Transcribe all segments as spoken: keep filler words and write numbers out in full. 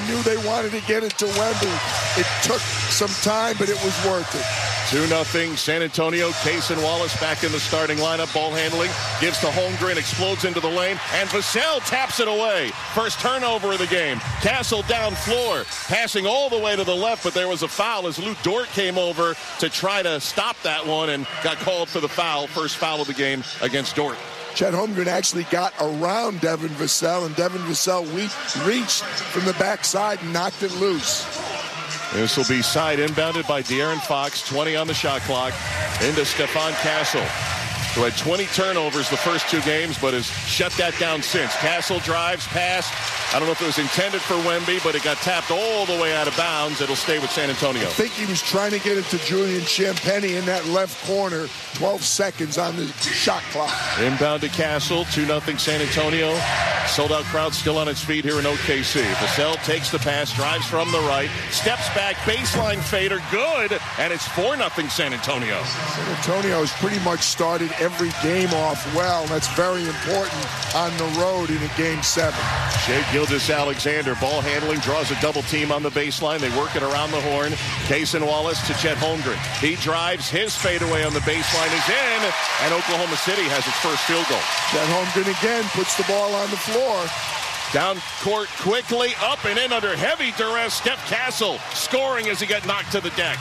knew they wanted to get it to Wemby. It took some time, but it was worth it. two nothing San Antonio. Cason Wallace back in the starting lineup. Ball handling. Gives to Holmgren. Explodes into the lane. And Vassell taps it away. First turnover of the game. Castle down floor. Passing all the way to the left, but there was a foul as Lou Dort came over to try to stop that one and got called for the foul. First foul of the game against Dort. Chet Holmgren actually got around Devin Vassell, and Devin Vassell reached from the backside and knocked it loose. This will be side inbounded by De'Aaron Fox. twenty on the shot clock. Into Stephon Castle, who had twenty turnovers the first two games, but has shut that down since. Castle drives, pass. I don't know if it was intended for Wemby, but it got tapped all the way out of bounds. It'll stay with San Antonio. I think he was trying to get it to Julian Champagnie in that left corner. twelve seconds on the shot clock. Inbound to Castle. two nothing San Antonio. Sold-out crowd still on its feet here in O K C. Vassell takes the pass, drives from the right, steps back, baseline fader, good, and it's four nothing San Antonio. San Antonio has pretty much started every game off well, and that's very important on the road in a game seven. Shai Gilgeous-Alexander, ball handling, draws a double team on the baseline. They work it around the horn. Cason Wallace to Chet Holmgren. He drives, his fadeaway on the baseline is in, and Oklahoma City has its first field goal. Chet Holmgren again puts the ball on the floor. Down court quickly, up and in under heavy duress. Steph Castle scoring as he got knocked to the deck.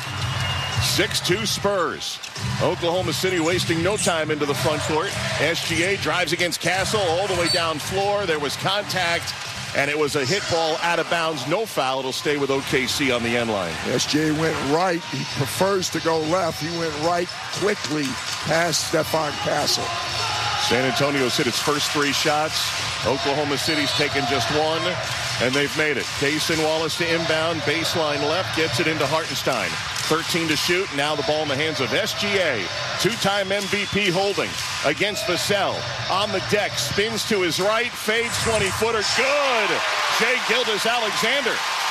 six two Spurs. Oklahoma City wasting no time into the front court. S G A drives against Castle all the way down floor. There was contact, and it was a hit ball out of bounds. No foul. It'll stay with O K C on the end line. S G A went right. He prefers to go left. He went right quickly past Stephon Castle. San Antonio's hit its first three shots. Oklahoma City's taken just one, and they've made it. Cason Wallace to inbound, baseline left, gets it into Hartenstein. thirteen to shoot. Now the ball in the hands of S G A. Two-time M V P holding against Vassell. On the deck, spins to his right, fades twenty-footer. Good! Shai Gilgeous-Alexander.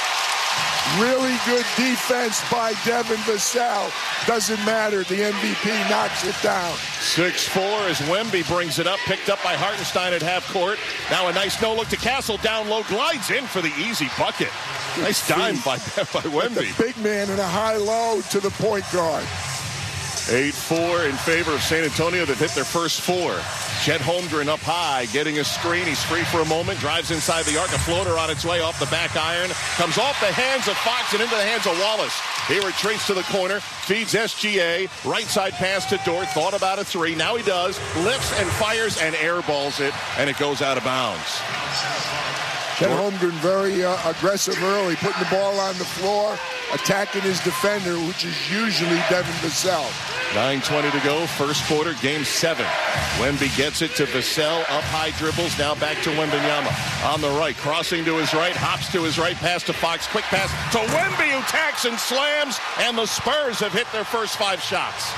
Really good defense by Devin Vassell. Doesn't matter. The M V P knocks it down. six four as Wemby brings it up. Picked up by Hartenstein at half court. Now a nice no-look to Castle. Down low. Glides in for the easy bucket. Good nice feet. Dime by, by Wemby. The big man in a high-low to the point guard. eight four in favor of San Antonio. They've hit their first four. Chet Holmgren up high, getting a screen. He's free for a moment. Drives inside the arc. A floater on its way off the back iron. Comes off the hands of Fox and into the hands of Wallace. He retreats to the corner. Feeds S G A. Right side pass to Dort. Thought about a three. Now he does. Lifts and fires and airballs it. And it goes out of bounds. Chet Holmgren very uh, aggressive early. Putting the ball on the floor. Attacking his defender, which is usually Devin Vassell. nine twenty to go, first quarter, game seven. Wemby gets it to Vassell, up high dribbles, now back to Wembanyama. On the right, crossing to his right, hops to his right, pass to Fox, quick pass to Wemby, who tacks and slams, and the Spurs have hit their first five shots.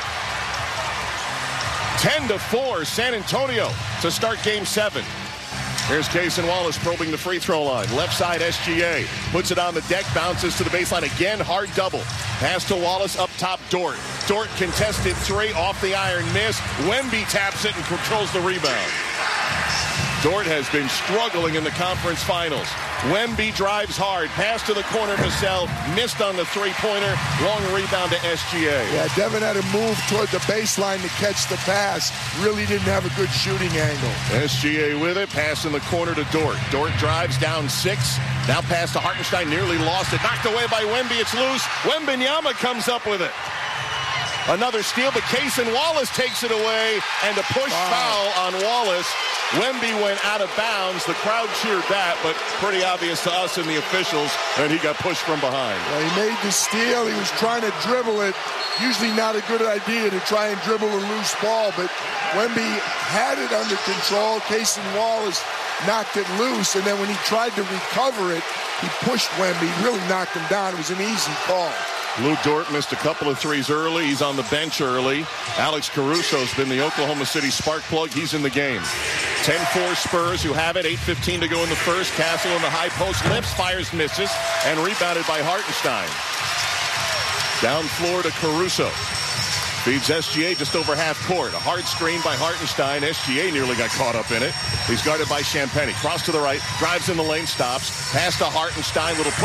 ten to four, San Antonio to start game seven. Here's Cason Wallace probing the free throw line. Left side S G A. Puts it on the deck. Bounces to the baseline. Again, hard double. Pass to Wallace. Up top, Dort. Dort contested three. Off the iron miss. Wemby taps it and controls the rebound. Dort has been struggling in the conference finals. Wemby drives hard. Pass to the corner. Vassell missed on the three-pointer. Long rebound to S G A. Yeah, Devin had to move toward the baseline to catch the pass. Really didn't have a good shooting angle. S G A with it. Pass in the corner to Dort. Dort drives down six. Now pass to Hartenstein. Nearly lost it. Knocked away by Wemby. It's loose. Wembanyama comes up with it. Another steal, but Cason Wallace takes it away. And a push wow. foul on Wallace. Wemby went out of bounds. The crowd cheered that, but pretty obvious to us and the officials, and he got pushed from behind. Well, he made the steal. He was trying to dribble it. Usually not a good idea to try and dribble a loose ball, but Wemby had it under control. Cason Wallace knocked it loose, and then when he tried to recover it, he pushed Wemby, really knocked him down. It was an easy call. Lou Dort missed a couple of threes early. He's on the bench early. Alex Caruso's been the Oklahoma City spark plug. He's in the game. ten four Spurs, who have it. eight fifteen to go in the first. Castle in the high post. Lifts, fires, misses, and rebounded by Hartenstein. Down floor to Caruso. Feeds S G A just over half court. A hard screen by Hartenstein. S G A nearly got caught up in it. He's guarded by Champagnie. Cross to the right. Drives in the lane. Stops. Pass to Hartenstein. Little